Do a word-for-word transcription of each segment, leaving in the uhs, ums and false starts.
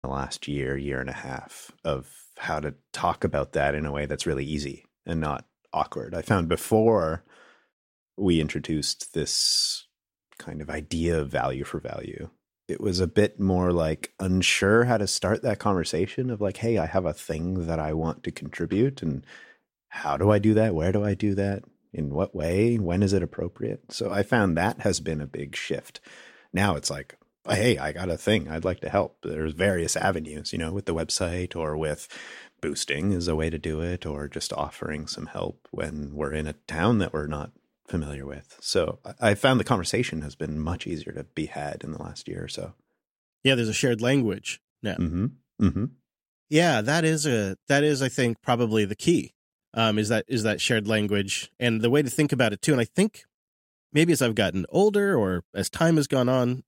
the last year, year and a half of how to talk about that in a way that's really easy and not awkward. I found before we introduced this kind of idea of value for value, it was a bit more like unsure how to start that conversation of like, hey, I have a thing that I want to contribute, and how do I do that? Where do I do that? In what way? When is it appropriate? So I found that has been a big shift. Now it's like, hey, I got a thing. I'd like to help. There's various avenues, you know, with the website or with boosting is a way to do it, or just offering some help when we're in a town that we're not familiar with. So I found the conversation has been much easier to be had in the last year or so. Yeah, there's a shared language now. Mm-hmm. Mm-hmm. Yeah, that is a that is, I think, probably the key. Um, is that is that shared language and the way to think about it too. And I think maybe as I've gotten older or as time has gone on,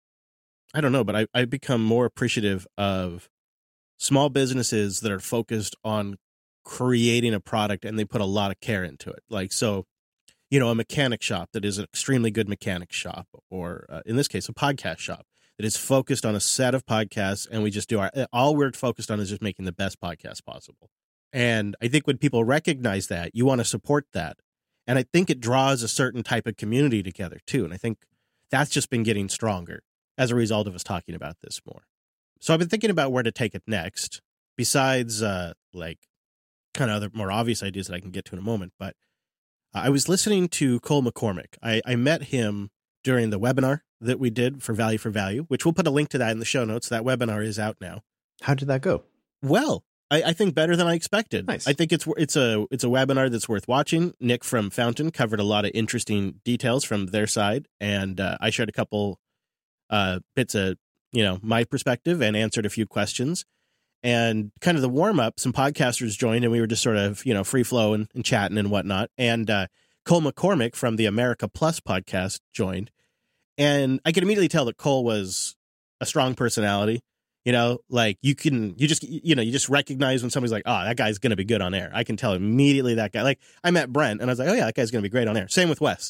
I don't know, but I, I've become more appreciative of small businesses that are focused on creating a product and they put a lot of care into it. Like, so, you know, a mechanic shop that is an extremely good mechanic shop, or uh, in this case, a podcast shop that is focused on a set of podcasts, and we just do our, all we're focused on is just making the best podcast possible. And I think when people recognize that, you want to support that. And I think it draws a certain type of community together too. And I think that's just been getting stronger as a result of us talking about this more. So I've been thinking about where to take it next, besides uh, like kind of other more obvious ideas that I can get to in a moment. But uh, I was listening to Cole McCormick. I, I met him during the webinar that we did for Value for Value, which we'll put a link to that in the show notes. That webinar is out now. How did that go? Well, I, I think better than I expected. Nice. I think it's it's a it's a webinar that's worth watching. Nick from Fountain covered a lot of interesting details from their side, and uh, I shared a couple uh, bits of you know my perspective and answered a few questions. And kind of the warm up, some podcasters joined, and we were just sort of you know free flowing and chatting and whatnot. And uh, Cole McCormick from the America Plus podcast joined, and I could immediately tell that Cole was a strong personality. You know, like you can, you just, you know, you just recognize when somebody's like, oh, that guy's going to be good on air. I can tell immediately that guy. Like I met Brent and I was like, oh yeah, that guy's going to be great on air. Same with Wes.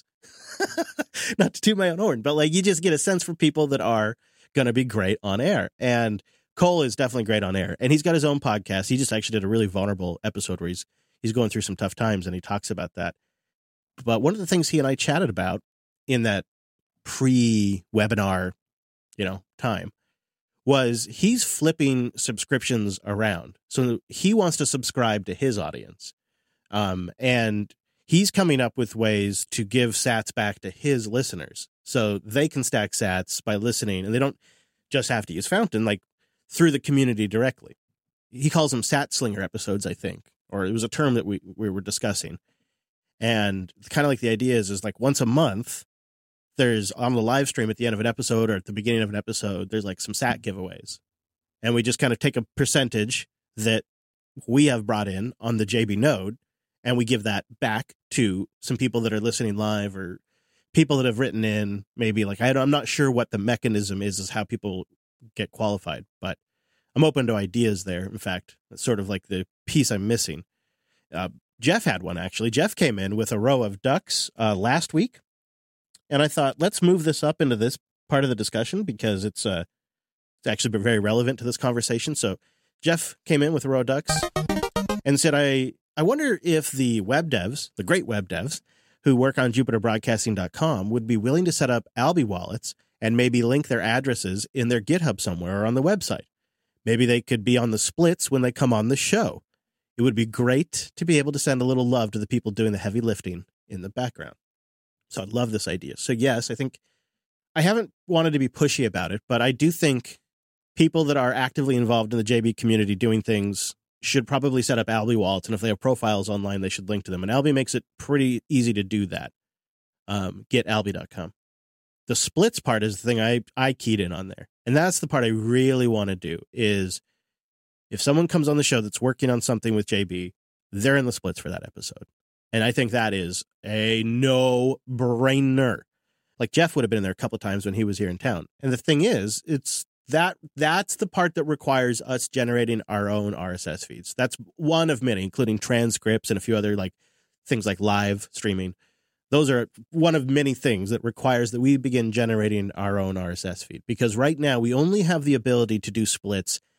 Not to toot my own horn, but like you just get a sense for people that are going to be great on air. And Cole is definitely great on air. And he's got his own podcast. He just actually did a really vulnerable episode where he's, he's going through some tough times and he talks about that. But one of the things he and I chatted about in that pre-webinar, you know, time was he's flipping subscriptions around. So he wants to subscribe to his audience. Um, and he's coming up with ways to give sats back to his listeners so they can stack sats by listening, and they don't just have to use Fountain, like through the community directly. He calls them sat slinger episodes, I think, or it was a term that we, we were discussing. And kind of like the idea is, is like once a month, there's on the live stream at the end of an episode or at the beginning of an episode, there's like some sat giveaways. And we just kind of take a percentage that we have brought in on the J B node, and we give that back to some people that are listening live or people that have written in. Maybe like, I don't, I'm not sure what the mechanism is, is how people get qualified, but I'm open to ideas there. In fact, that's sort of like the piece I'm missing. Uh, Jeff had one, actually. Jeff came in with a row of ducks uh, last week. And I thought, let's move this up into this part of the discussion because it's uh, it's actually been very relevant to this conversation. So Jeff came in with a row of ducks and said, I, I wonder if the web devs, the great web devs who work on Jupiter Broadcasting dot com would be willing to set up Alby wallets and maybe link their addresses in their GitHub somewhere or on the website. Maybe they could be on the splits when they come on the show. It would be great to be able to send a little love to the people doing the heavy lifting in the background. So I love this idea. So yes, I think I haven't wanted to be pushy about it, but I do think people that are actively involved in the J B community doing things should probably set up Alby wallets. And if they have profiles online, they should link to them. And Alby makes it pretty easy to do that. Um, get alby dot com. The splits part is the thing I, I keyed in on there. And that's the part I really want to do is if someone comes on the show that's working on something with J B, they're in the splits for that episode. And I think that is a no-brainer. Like Jeff would have been in there a couple of times when he was here in town. And the thing is, it's that that's the part that requires us generating our own R S S feeds. That's one of many, including transcripts and a few other like things like live streaming. Those are one of many things that requires that we begin generating our own R S S feed. Because right now we only have the ability to do splits